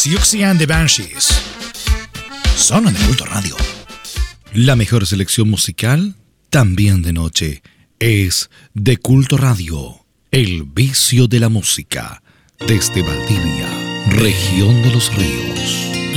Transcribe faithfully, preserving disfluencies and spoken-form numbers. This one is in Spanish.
Siouxsie and the Banshees. Solo en Culto Radio. La mejor selección musical, también de noche, es de Culto Radio. El vicio de la música. Desde Valdivia, región de los ríos.